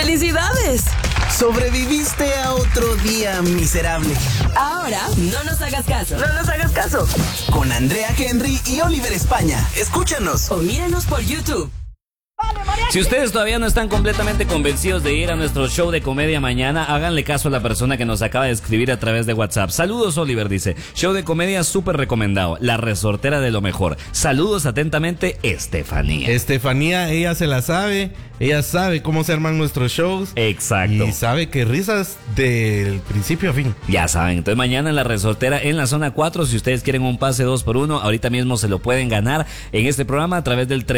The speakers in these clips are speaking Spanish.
¡Felicidades! Sobreviviste a otro día miserable. Ahora, no nos hagas caso. No nos hagas caso. Con Andrea Henry y Oliver España. Escúchanos. O míranos por YouTube. Si ustedes todavía no están completamente convencidos de ir a nuestro show de comedia mañana, háganle caso a la persona que nos acaba de escribir a través de WhatsApp. Saludos, Oliver, dice. Show de comedia súper recomendado. La resortera de lo mejor. Saludos atentamente, Estefanía. Estefanía, ella se la sabe. Ella sabe cómo se arman nuestros shows. Exacto. Y sabe que risas del principio a fin. Ya saben, entonces mañana en la resortera en la zona 4, si ustedes quieren un pase 2x1, ahorita mismo se lo pueden ganar en este programa a través del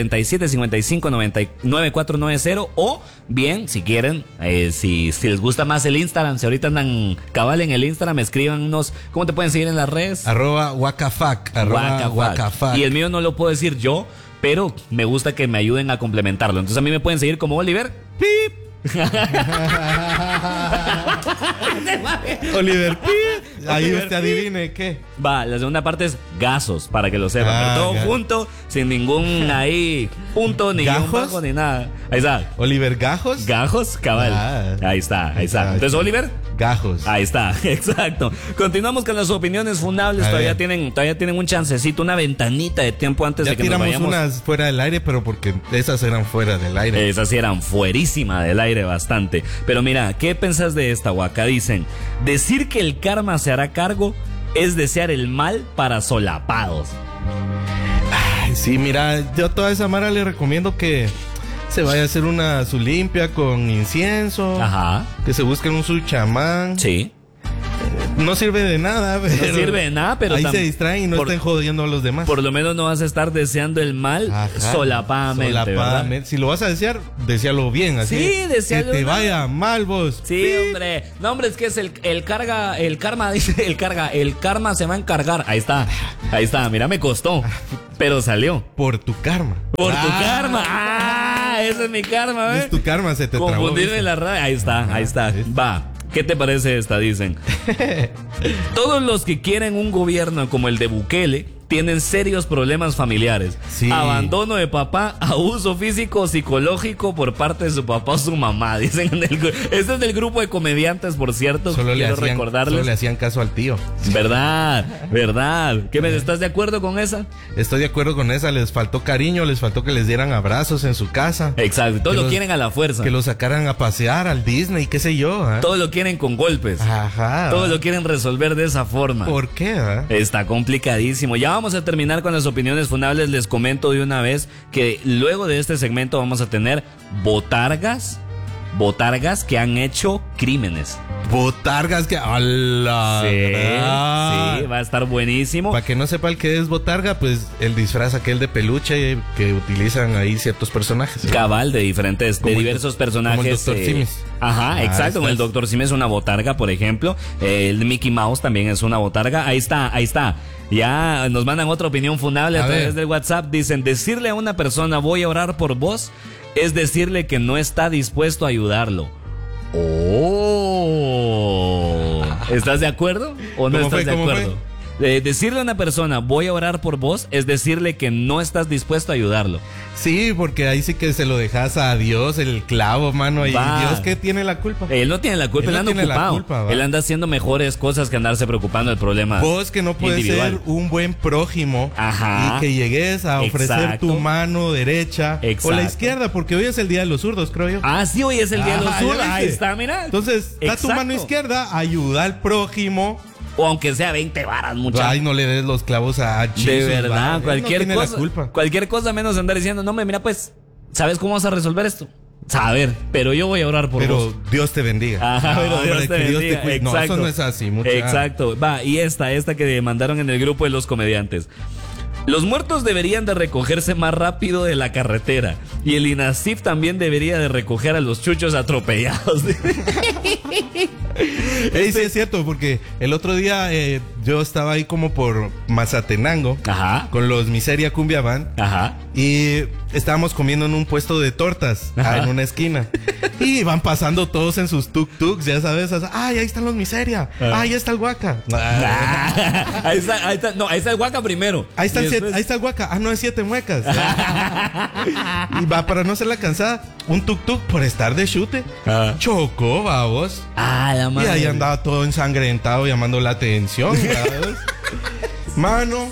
37559490, o bien, si quieren, si les gusta más el Instagram, si ahorita andan cabal en el Instagram, escríbanos. ¿Cómo te pueden seguir en las redes? @wakafac. Y el mío no lo puedo decir yo, pero me gusta que me ayuden a complementarlo. Entonces a mí me pueden seguir como Oliver. ¡Pip! Oliver Pip. Ahí usted adivine qué. Va, la segunda parte es Gazos, para que lo sepan. Pero todo junto, sin ningún ahí punto, ni ¿Gajos? un bajo, ni nada. Ahí está. Oliver Gajos. Gajos, cabal. Ahí está. Entonces, Oliver Gajos. Ahí está, exacto. Continuamos con las opiniones fundables. Todavía tienen un chancecito, una ventanita de tiempo antes de que nos vayamos. Tiramos unas fuera del aire, pero porque esas eran fuera del aire. Esas sí eran fuerísima del aire bastante. Pero mira, ¿qué pensás de esta, Waka? Dicen, decir que el karma se hará cargo es desear el mal para solapados. Ay, sí, mira, yo a toda esa mara le recomiendo que se vaya a hacer su limpia con incienso. Ajá. Que se busquen un su chamán. Sí. No sirve de nada. No sirve de nada, pero ahí se distraen y no estén jodiendo a los demás. Por lo menos no vas a estar deseando el mal solapadamente, ¿verdad? Si lo vas a desear, desealo bien, así. Sí, desealo. Que te vaya mal, vos. Sí, hombre. No, hombre, es que es el karma, dice el karma se va a encargar. Ahí está, mira, me costó, pero salió. Por tu karma. Por tu karma. Ese es mi karma, ¿ves? Es tu karma, se te trabó. Confundirme la radio. Ahí está. Va. ¿Qué te parece esta? Dicen. Todos los que quieren un gobierno como el de Bukele tienen serios problemas familiares. Sí. Abandono de papá, abuso físico o psicológico por parte de su papá o su mamá. Dicen este es del grupo de comediantes, por cierto. Solo le hacían caso al tío. ¿Verdad? ¿Estás de acuerdo con esa? Estoy de acuerdo con esa. Les faltó cariño, les faltó que les dieran abrazos en su casa. Exacto. Todo lo quieren a la fuerza. Que lo sacaran a pasear al Disney, qué sé yo. Todo lo quieren con golpes. Ajá. Todo lo quieren resolver de esa forma. ¿Por qué? Está complicadísimo. Ya vamos a terminar con las opiniones fundables. Les comento de una vez que luego de este segmento vamos a tener botargas que han hecho crímenes. Botargas que... ¡Hala! Sí, va a estar buenísimo. Para que no sepa el que es botarga, pues el disfraz aquel de peluche que utilizan ahí ciertos personajes. Cabal, de diversos personajes. Como el Dr. Simis. Ajá, exacto. Como el Dr. Simis es una botarga, por ejemplo. El Mickey Mouse también es una botarga. Ahí está. Ya nos mandan otra opinión fundable a través del WhatsApp. Dicen, decirle a una persona voy a orar por vos es decirle que no está dispuesto a ayudarlo. ¿Estás de acuerdo o no estás de acuerdo? Decirle a una persona voy a orar por vos es decirle que no estás dispuesto a ayudarlo. Sí, porque ahí sí que se lo dejas a Dios, el clavo, mano. Y Dios, ¿qué tiene la culpa? Él no tiene la culpa, él anda ocupado. Él anda haciendo mejores cosas que andarse preocupando del problema. Vos que no puedes ser un buen prójimo. Ajá. Y que llegues a ofrecer tu mano derecha o la izquierda, porque hoy es el día de los zurdos, creo yo. Ah, sí, hoy es el día de los zurdos. Ahí está, mira. Entonces, da tu mano izquierda, ayuda al prójimo. O aunque sea 20 varas, muchachos. Ay, no le des los clavos a Jesus. De verdad, cualquier cosa menos andar diciendo, no, mira, pues, ¿sabes cómo vas a resolver esto? Saber, pero yo voy a orar por vos. Pero Dios te bendiga. Ajá, pero Dios te bendiga. Exacto. No, eso no es así. Exacto. Va, y esta que mandaron en el grupo de los comediantes. Los muertos deberían de recogerse más rápido de la carretera. Y el INASIF también debería de recoger a los chuchos atropellados. Sí, es cierto, porque el otro día yo estaba ahí como por Mazatenango. Ajá. Con los Miseria Cumbia Band. Ajá. Y estábamos comiendo en un puesto de tortas en una esquina. Y van pasando todos en sus tuk-tuks, ya sabes. Ay, ahí están los Miseria. Ahí está el Guaca. Ahí está. No, ahí está el Guaca primero. Ahí está el Guaca. Ah, no, es 7 muecas. Y va, para no hacerla cansada, un tuk-tuk por estar de chute. Chocó, vamos. La madre. Y ahí andaba todo ensangrentado llamando la atención, ¿sabes? Mano,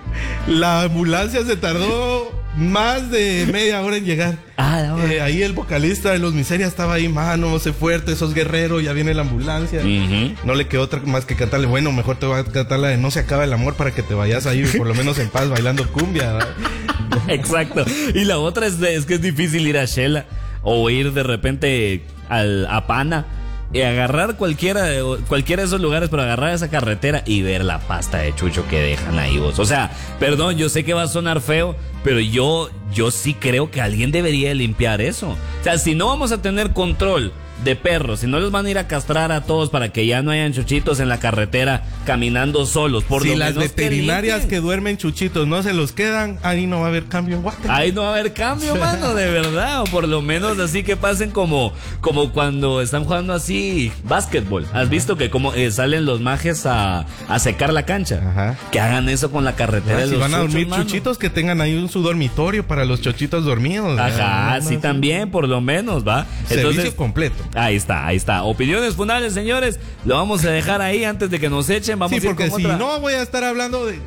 la ambulancia se tardó más de media hora en llegar. Ahí el vocalista de Los Miseria estaba ahí, mano, sé fuerte, sos guerrero, ya viene la ambulancia. No le quedó otra más que cantarle, bueno, mejor te voy a cantar la de No se acaba el amor para que te vayas ahí por lo menos en paz bailando cumbia, ¿verdad? Exacto. Y la otra es que es difícil ir a Shela o ir de repente a Pana y agarrar cualquiera de esos lugares, pero agarrar esa carretera y ver la pasta de chucho que dejan ahí vos. O sea, perdón, yo sé que va a sonar feo, pero yo sí creo que alguien debería limpiar eso. O sea, si no vamos a tener control de perros, si no los van a ir a castrar a todos para que ya no hayan chuchitos en la carretera caminando solos, por si lo las menos veterinarias que duermen chuchitos no se los quedan, ahí no va a haber cambio en Guatemala. Ahí no va a haber cambio, mano, de verdad. O por lo menos así que pasen como cuando están jugando así básquetbol. ¿Has visto que como salen los majes a secar la cancha? Ajá. Que hagan eso con la carretera de si los van a dormir mano. chuchitos, que tengan ahí su dormitorio para los chochitos dormidos. Ajá, sí también, por lo menos, ¿va? Servicio completo. Ahí está. Opiniones fundables, señores. Lo vamos a dejar ahí antes de que nos echen. Vamos a ir porque con si otra. no voy a estar hablando de...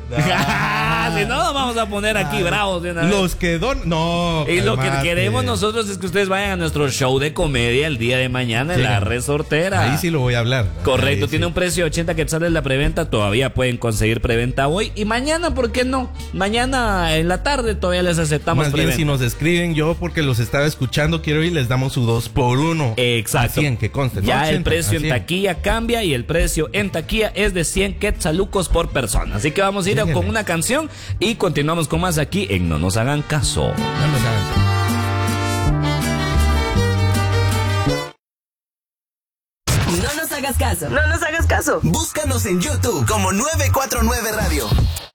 Si no, nos vamos a poner aquí bravos de una vez. Los que no. Y lo que calmate. queremos nosotros es que ustedes vayan a nuestro show de comedia el día de mañana en la Resortera. Ahí sí lo voy a hablar. Correcto, ahí tiene sí. un precio de 80 quetzales la preventa. Todavía pueden conseguir preventa hoy. Y mañana, ¿por qué no? Mañana en la tarde todavía les aceptamos Más preventa. bien, si nos escriben, yo porque los estaba escuchando, quiero ir, les damos su 2x1. Exacto. A 100, que conste. Ya no 80, el precio a en 100. taquilla cambia y el precio en taquilla es de 100 quetzalucos por persona. Así que vamos a ir Síguele. con una canción y continuamos con más aquí en No Nos Hagan Caso. No nos hagan No nos hagas caso. No nos hagas caso. Búscanos en YouTube como 949 Radio.